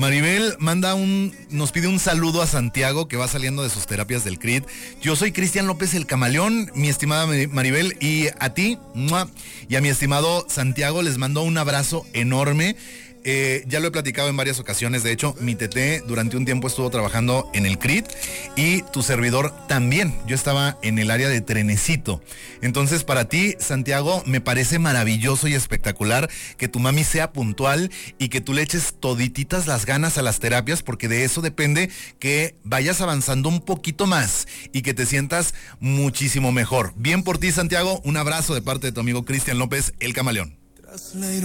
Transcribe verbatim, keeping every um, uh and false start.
Maribel manda un, nos pide un saludo a Santiago que va saliendo de sus terapias del C R I D. Yo soy Cristian López el Camaleón, mi estimada Maribel, y a ti, ¡mua!, y a mi estimado Santiago les mando un abrazo enorme. Eh, ya lo he platicado en varias ocasiones. De hecho, mi teté durante un tiempo estuvo trabajando en el C R I D y tu servidor también. Yo estaba en el área de Trenecito. Entonces, para ti, Santiago, me parece maravilloso y espectacular que tu mami sea puntual y que tú le eches todititas las ganas a las terapias, porque de eso depende que vayas avanzando un poquito más y que te sientas muchísimo mejor. Bien por ti, Santiago. Un abrazo de parte de tu amigo Cristian López, el Camaleón.